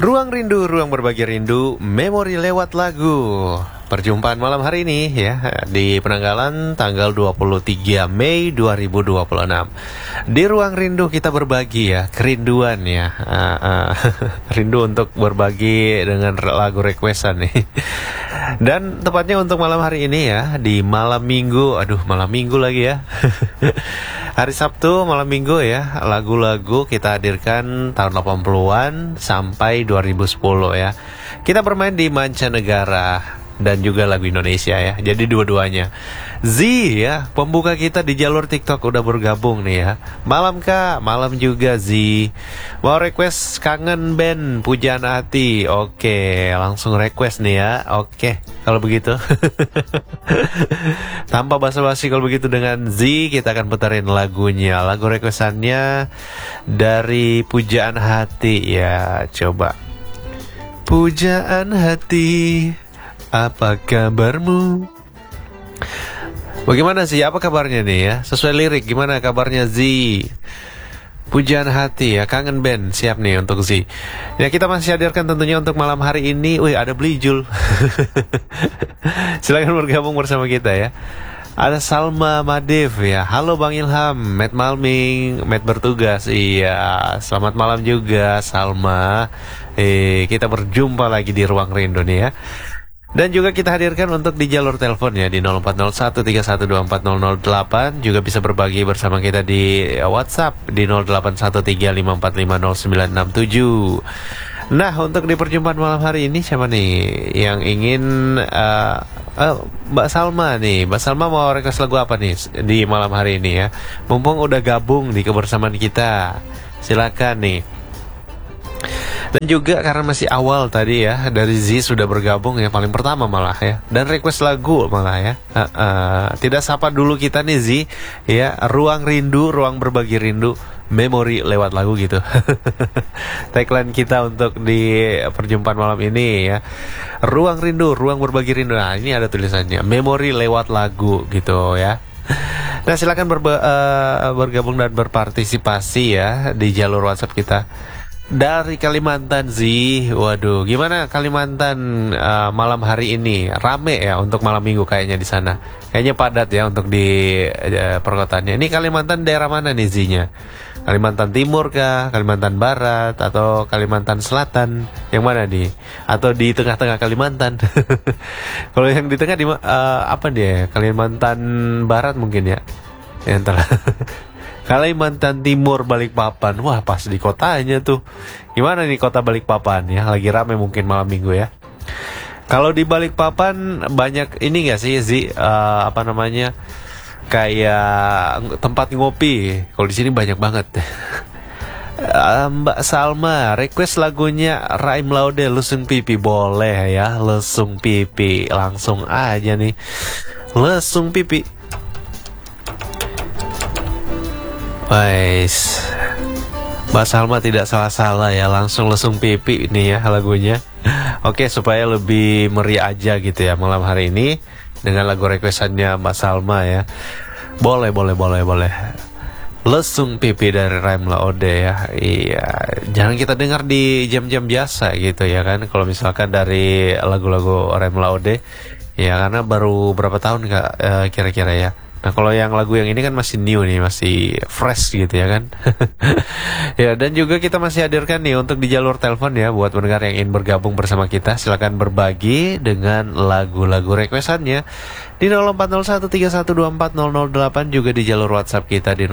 Ruang Rindu, ruang berbagi rindu, memori lewat lagu. Perjumpaan malam hari ini ya di penanggalan tanggal 23 Mei 2026. Di Ruang Rindu kita berbagi ya, kerinduan ya. Rindu untuk berbagi dengan lagu requestan nih. Dan tepatnya untuk malam hari ini ya, di malam Minggu. Aduh, malam Minggu lagi ya. Hari Sabtu malam Minggu ya, lagu-lagu kita hadirkan tahun 80-an sampai 2010 ya. Kita bermain di mancanegara dan juga lagu Indonesia ya. Jadi dua-duanya. Z ya, pembuka kita di jalur TikTok udah bergabung nih ya. Malam Kak, malam juga Z. Mau request kangen band Pujaan Hati. Oke, langsung request nih ya. Oke, kalau begitu. Tanpa basa-basi kalau begitu dengan Z, kita akan putarin lagunya. Lagu requestannya dari Pujaan Hati ya. Coba. Pujaan hati, apa kabarmu? Bagaimana sih? Apa kabarnya nih ya? Sesuai lirik, gimana kabarnya Z? Pujaan hati ya, kangen band. Siap nih untuk Z. Ya, kita masih hadirkan tentunya untuk malam hari ini. Wih, ada Belijul. Silakan bergabung bersama kita ya. Ada Salma Madif ya. Halo Bang Ilham, Matt Malming, Matt bertugas. Iya, selamat malam juga Salma. Kita berjumpa lagi di Ruang Rindu nih ya. Dan juga kita hadirkan untuk di jalur telepon ya di 040131240008. Juga bisa berbagi bersama kita di WhatsApp di 081354500967. Nah, untuk di perjumpaan malam hari ini siapa nih yang ingin Mbak Salma nih. Mbak Salma mau request lagu apa nih di malam hari ini ya? Mumpung udah gabung di kebersamaan kita. Silakan nih. Dan juga karena masih awal tadi ya, dari Z sudah bergabung ya paling pertama malah ya. Dan request lagu malah ya. Tidak sapa dulu kita nih Z ya. Ruang rindu, ruang berbagi rindu, memori lewat lagu gitu. Tagline kita untuk di perjumpaan malam ini ya. Ruang rindu, ruang berbagi rindu. Nah, ini ada tulisannya, memori lewat lagu gitu ya. Nah, silakan bergabung dan berpartisipasi ya di jalur WhatsApp kita. Dari Kalimantan Z, waduh, gimana Kalimantan malam hari ini? Rame ya untuk malam minggu kayaknya di sana. Kayaknya padat ya untuk di perkotaannya. Ini Kalimantan daerah mana nih Z-nya? Kalimantan Timur kah? Kalimantan Barat atau Kalimantan Selatan? Yang mana nih? Atau di tengah-tengah Kalimantan? Kalau yang di tengah apa dia? Kalimantan Barat mungkin ya? Ya entahlah. Kalimantan Timur, Balikpapan. Wah, pas di kotanya tuh. Gimana nih kota Balikpapan ya? Lagi rame mungkin malam minggu ya. Kalau di Balikpapan banyak ini gak sih apa namanya? Kayak tempat ngopi. Kalau di sini banyak banget. Mbak Salma request lagunya Raim Laude, Lesung Pipi. Boleh ya, Lesung Pipi. Langsung aja nih. Lesung Pipi. Wais, Mbak Salma tidak salah-salah ya, langsung lesung pipi ini ya lagunya. Oke, supaya lebih meriah aja gitu ya malam hari ini dengan lagu requestannya Mbak Salma ya. Boleh. Lesung pipi dari Raim Laude ya. Iya, jangan kita dengar di jam-jam biasa gitu ya kan. Kalau misalkan dari lagu-lagu Raim Laude ya, karena baru berapa tahun kira-kira ya. Nah, kalau yang lagu yang ini kan masih new nih, masih fresh gitu ya kan. Ya, dan juga kita masih hadirkan nih untuk di jalur telepon ya, buat pendengar yang ingin bergabung bersama kita, silakan berbagi dengan lagu-lagu requestannya di 040131240008, juga di jalur WhatsApp kita di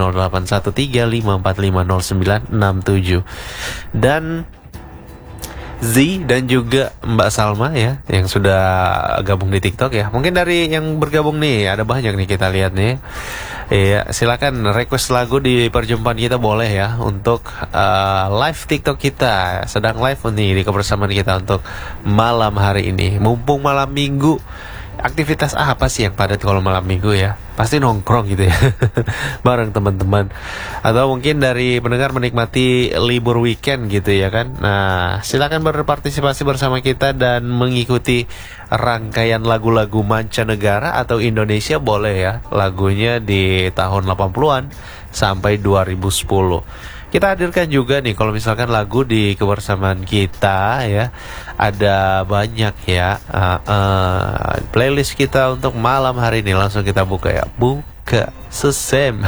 081354500967. Dan Z dan juga Mbak Salma ya yang sudah gabung di TikTok ya. Mungkin dari yang bergabung nih ada banyak nih kita lihat nih. Iya, silakan request lagu di perjumpaan kita boleh ya untuk live TikTok kita. Sedang live nih di kebersamaan kita untuk malam hari ini. Mumpung malam Minggu, aktivitas apa sih yang padat kalau malam Minggu ya? Pasti nongkrong gitu ya. Bareng teman-teman. Atau mungkin dari pendengar menikmati libur weekend gitu ya kan. Nah, silakan berpartisipasi bersama kita dan mengikuti rangkaian lagu-lagu mancanegara atau Indonesia boleh ya. Lagunya di tahun 80-an sampai 2010. Kita hadirkan juga nih kalau misalkan lagu di kebersamaan kita ya, ada banyak ya playlist kita untuk malam hari ini. Langsung kita buka ya, buka sesem.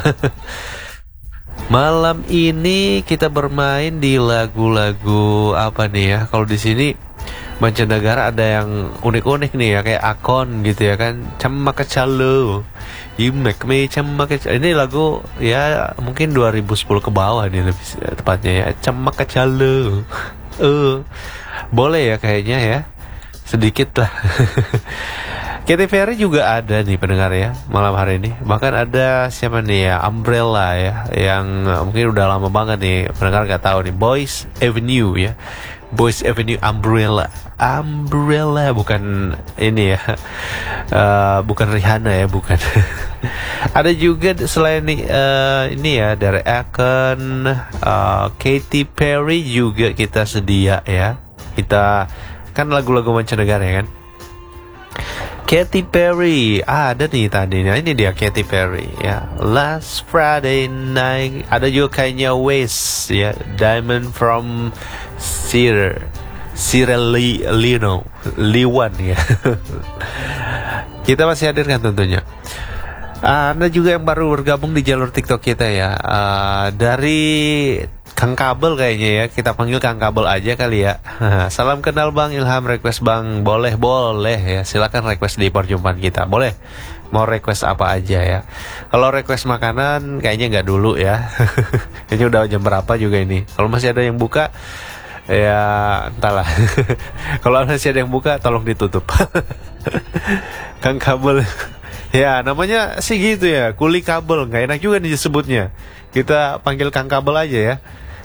Malam ini kita bermain di lagu-lagu apa nih ya? Kalau di sini mancanegara ada yang unik-unik nih ya, kayak Akon gitu ya kan, Cemmakacalo, You Make Me Cemmakacalo. Ini lagu ya mungkin 2010 ke bawah nih lebih tepatnya ya, Cemmakacalo. Boleh ya kayaknya ya, sedikit lah. Katy Perry juga ada nih pendengar ya malam hari ini. Bahkan ada siapa nih ya, Umbrella ya, yang mungkin udah lama banget nih pendengar gak tahu nih, Boys Avenue ya, Boys Avenue Umbrella. Umbrella bukan ini ya, bukan Rihanna ya, bukan. Ada juga selain ini ya, dari Akon, Katy Perry juga kita sedia ya. Kita kan lagu-lagu mancanegara ya kan. Katy Perry ada nih tadinya, ini dia Katy Perry ya, Last Friday Night. Ada juga Kanye West ya, Diamond from Sierra Leone ya. Kita masih hadirkan tentunya. Anda juga yang baru bergabung di jalur TikTok kita ya, dari Kang Kabel kayaknya ya, kita panggil Kang Kabel aja kali ya. Salam kenal Bang Ilham, request Bang, boleh ya, silakan request di perjumpaan kita, boleh. Mau request apa aja ya. Kalau request makanan kayaknya nggak dulu ya. Kayaknya udah jam berapa juga ini. Kalau masih ada yang buka ya entahlah. Kalau masih ada yang buka tolong ditutup. Kang Kabel. Ya namanya sih gitu ya, kuli kabel, nggak enak juga nih disebutnya. Kita panggil Kang Kabel aja ya.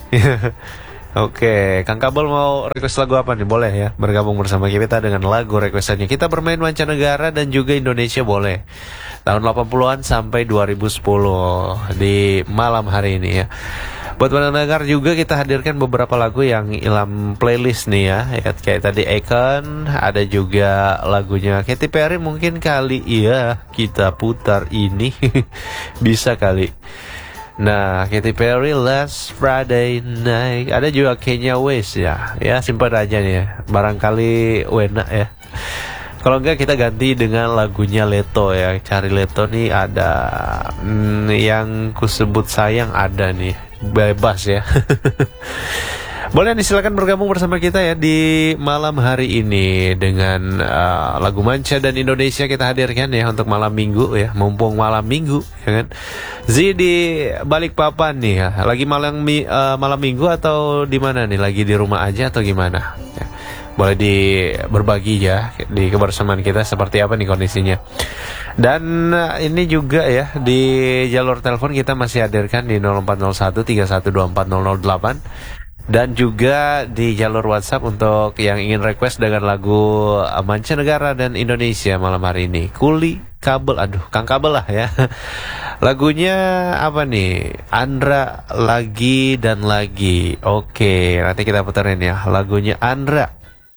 Oke, Kang Kabel mau request lagu apa nih? Boleh ya, bergabung bersama kita dengan lagu requestannya. Kita bermain mancanegara dan juga Indonesia boleh. Tahun 80-an sampai 2010 di malam hari ini ya. Buat pendengar juga kita hadirkan beberapa lagu yang dalam playlist nih ya. Kayak tadi Akon, ada juga lagunya Katy Perry mungkin kali ya kita putar ini. Bisa kali. Nah, Katy Perry Last Friday Night. Ada juga Kanye West ya. Ya, simpan aja nih ya. Barangkali enak ya. Kalau enggak kita ganti dengan lagunya Leto ya. Cari Leto nih ada yang kusebut sayang ada nih. Bebas ya. Boleh nih, silakan bergabung bersama kita ya di malam hari ini dengan lagu manca dan Indonesia kita hadirkan ya untuk malam minggu ya, mumpung malam minggu ya kan. Z di Balikpapan nih ya, lagi malam minggu atau di mana nih, lagi di rumah aja atau gimana ya. Boleh berbagi ya di kebersamaan kita seperti apa nih kondisinya. Dan ini juga ya di jalur telepon kita masih hadirkan di 0401 3124 008. Dan juga di jalur WhatsApp untuk yang ingin request dengan lagu mancanegara dan Indonesia malam hari ini. Kuli kabel, aduh Kang Kabel lah ya. Lagunya apa nih? Andra lagi dan lagi. Oke, nanti kita puterin ya lagunya Andra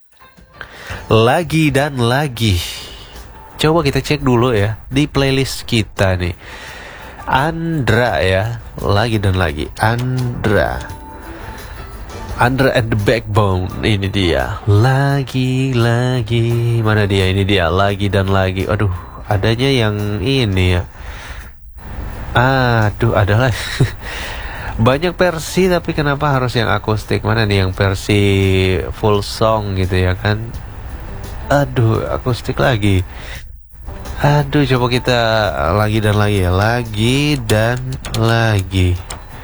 lagi dan lagi. Coba kita cek dulu ya di playlist kita nih. Andra ya, lagi dan lagi. Andra and the Backbone, ini dia. Lagi. Mana dia? Ini dia, lagi dan lagi. Aduh, adanya yang ini ya. Aduh, adalah banyak versi tapi kenapa harus yang akustik? Mana nih yang versi full song gitu ya kan? Aduh, akustik lagi. Aduh, coba kita lagi dan lagi ya. Lagi dan lagi.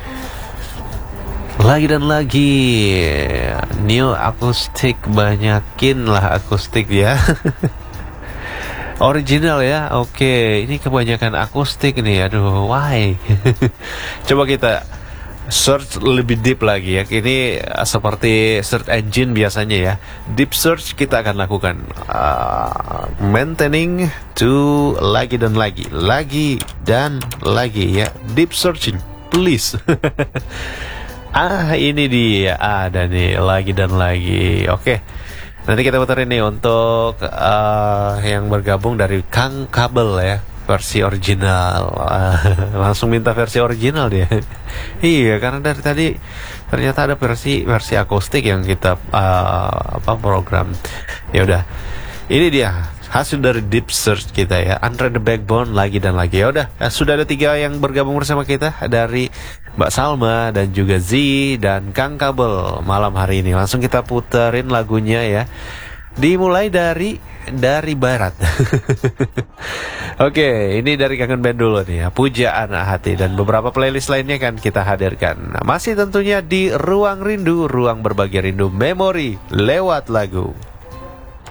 Lagi dan lagi, new akustik, banyakin lah akustik ya. Original ya, oke. Ini kebanyakan akustik nih, aduh, why? Coba kita search lebih deep lagi ya. Ini seperti search engine biasanya ya. Deep search kita akan lakukan. Maintaining to lagi dan lagi ya. Deep searching, please. Ini dia, ada nih lagi dan lagi. Oke, nanti kita putar ini untuk yang bergabung dari Kang Kabel ya. versi original. Langsung minta versi original dia. Iya, karena dari tadi ternyata ada versi akustik yang kita program. Ya udah, ini dia hasil dari deep search kita ya, Andre the Backbone lagi dan lagi. Ya udah, sudah ada 3 yang bergabung bersama kita, dari Mbak Salma dan juga Z dan Kang Kabel malam hari ini. Langsung kita puterin lagunya ya. Dimulai dari barat. Oke, ini dari Kangen Band dulu nih ya, Pujaan Hati, dan beberapa playlist lainnya kan kita hadirkan. Nah, masih tentunya di Ruang Rindu, ruang berbagi rindu memori lewat lagu.